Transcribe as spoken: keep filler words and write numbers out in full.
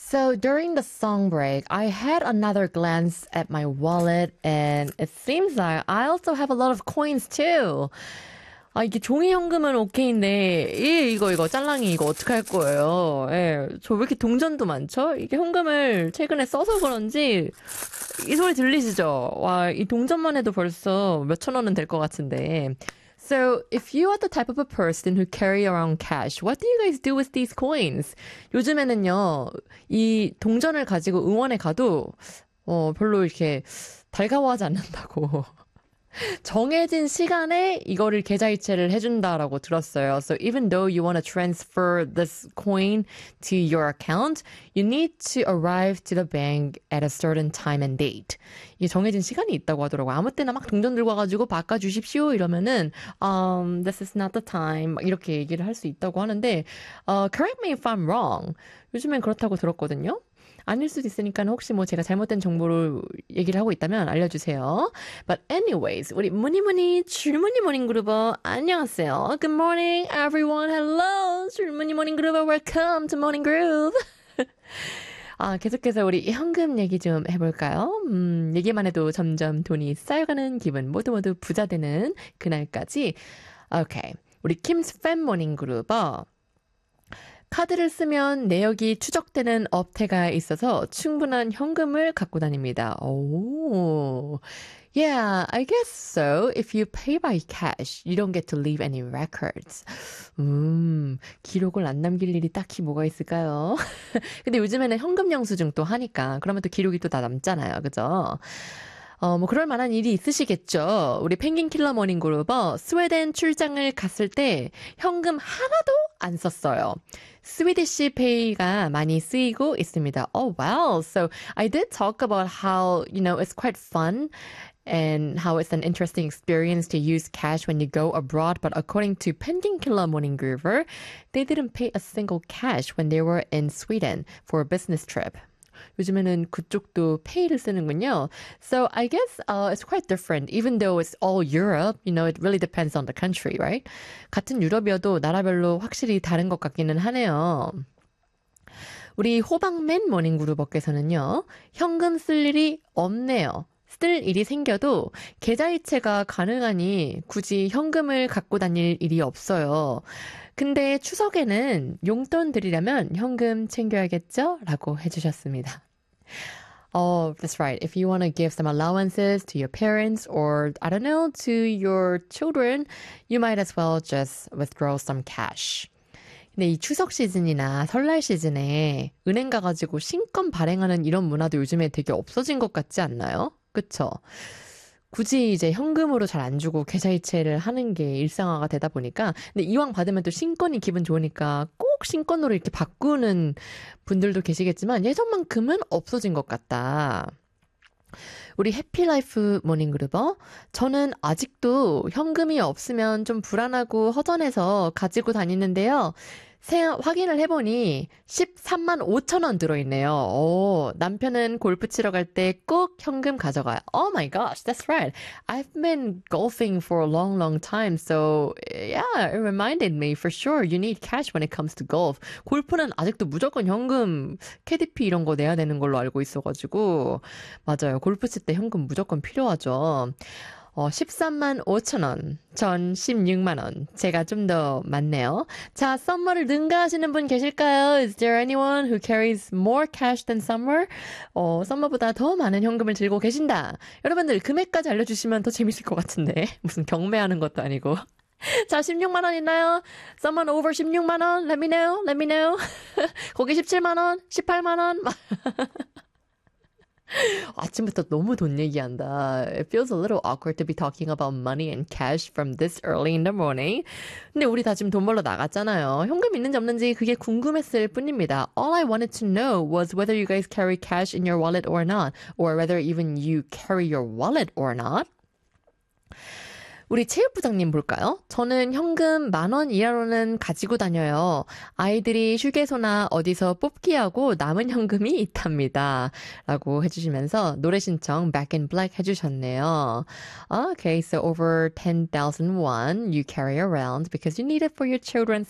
So during the song break, I had another glance at my wallet and it seems like I also have a lot of coins too. 아, 이게 종이 현금은 오케이인데, 이, 이거, 이거, 짤랑이, 이거 어떡할 거예요? 예, 저 왜 이렇게 동전도 많죠? 이게 현금을 최근에 써서 그런지, 이 소리 들리시죠? 와, 이 동전만 해도 벌써 몇천 원은 될 것 같은데. So, if you are the type of a person who carry around cash, what do you guys do with these coins? 요즘에는요, 이 동전을 가지고 응원에 가도, 어, 별로 이렇게 달가워하지 않는다고. 정해진 시간에 이거를 계좌이체를 해준다라고 들었어요. So even though you want to transfer this coin to your account, you need to arrive to the bank at a certain time and date. 이게 정해진 시간이 있다고 하더라고요. 아무 때나 막 동전 들고 와가지고 바꿔주십시오 이러면은 um, this is not the time 이렇게 얘기를 할 수 있다고 하는데 uh, correct me if I'm wrong. 요즘엔 그렇다고 들었거든요. 아닐 수도 있으니까 혹시 뭐 제가 잘못된 정보를 얘기를 하고 있다면 알려주세요. But anyways, 우리 무니무니 줄무니 모닝 그루버 안녕하세요. Good morning, everyone. Hello, 줄무니 모닝 그루버. Welcome to Morning Groove. 아, 계속해서 우리 현금 얘기 좀 해볼까요? 음, 얘기만 해도 점점 돈이 쌓여가는 기분, 모두 모두 부자 되는 그날까지. 오케이, 우리 킴스 팬 모닝 그루버. 카드를 쓰면 내역이 추적되는 업태가 있어서 충분한 현금을 갖고 다닙니다. 오, yeah, I guess so. If you pay by cash, you don't get to leave any records. 음, 기록을 안 남길 일이 딱히 뭐가 있을까요? 근데 요즘에는 현금 영수증 또 하니까 그러면 또 기록이 또 다 남잖아요. 그죠? 어, 뭐, 그럴 만한 일이 있으시겠죠. 우리 펭귄 킬러 모닝 그루버, 스웨덴 출장을 갔을 때 현금 하나도 안 썼어요. 스위디시 페이가 많이 쓰이고 있습니다. Oh, wow. So, I did talk about how, you know, it's quite fun and how it's an interesting experience to use cash when you go abroad. But according to Penguin Killer Morning Groover, they didn't pay a single cash when they were in Sweden for a business trip. 요즘에는 그쪽도 페이를 쓰는군요. So I guess uh, it's quite different. Even though it's all Europe, you know, it really depends on the country, right? 같은 유럽이어도 나라별로 확실히 다른 것 같기는 하네요. 우리 호박맨 모닝그룹업께서는요. 현금 쓸 일이 없네요. 쓸 일이 생겨도 계좌이체가 가능하니 굳이 현금을 갖고 다닐 일이 없어요. 근데 추석에는 용돈 드리려면 현금 챙겨야겠죠? 라고 해주셨습니다. Oh, that's right. If you want to give some allowances to your parents or, I don't know, to your children, you might as well just withdraw some cash. 근데 이 추석 시즌이나 설날 시즌에 은행 가가지고 신권 발행하는 이런 문화도 요즘에 되게 없어진 것 같지 않나요? 그쵸? 굳이 이제 현금으로 잘 안 주고 계좌이체를 하는 게 일상화가 되다 보니까 근데 이왕 받으면 또 신권이 기분 좋으니까 꼭 신권으로 이렇게 바꾸는 분들도 계시겠지만 예전만큼은 없어진 것 같다. 우리 해피라이프 모닝그룹어 저는 아직도 현금이 없으면 좀 불안하고 허전해서 가지고 다니는데요. 세, 확인을 해보니 십삼만 오천 원 들어있네요. 오, 남편은 골프 치러 갈 때 꼭 현금 가져가요. Oh my gosh, that's right. I've been golfing for a long, long time. So yeah, it reminded me for sure you need cash when it comes to golf. 골프는 아직도 무조건 현금, 케이디피 이런 거 내야 되는 걸로 알고 있어가지고 맞아요. 골프 칠 때 현금 무조건 필요하죠. 어, 십삼만 오천 원, 전 십육만 원. 제가 좀 더 많네요. 자, 썸머를 능가하시는 분 계실까요? Is there anyone who carries more cash than summer? 어, 썸머보다 더 많은 현금을 들고 계신다. 여러분들 금액까지 알려주시면 더 재밌을 것 같은데. 무슨 경매하는 것도 아니고. 자, 십육만 원 있나요? Someone over 십육만 원? Let me know, let me know. 거기 십칠만 원? 십팔만 원? 아침부터 너무 돈 얘기한다. It feels a little awkward to be talking about money and cash from this early in the morning. 근데 우리 다 지금 돈 벌러 나갔잖아요. 현금 있는지 없는지 그게 궁금했을 뿐입니다. All I wanted to know was whether you guys carry cash in your wallet or not. Or whether even you carry your wallet or not. 우리 체육부장님 볼까요? 저는 현금 만 원 이하로는 가지고 다녀요. 아이들이 휴게소나 어디서 뽑기하고 남은 현금이 있답니다. 라고 해주시면서 노래 신청 Back in Black 해주셨네요. Okay, so over ten thousand won you carry around because you need it for your children's